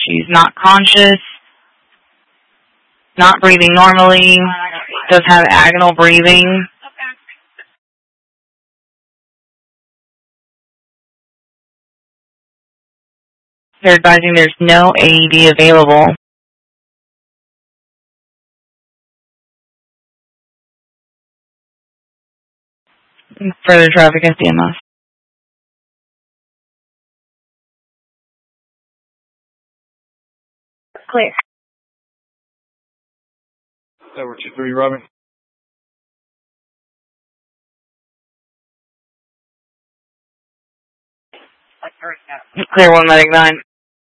She's not conscious, not breathing normally, does have agonal breathing. They're advising there's no AED available. Further traffic SDMS. Clear. Tower 2-3, Robin. Clear 1 medic 9.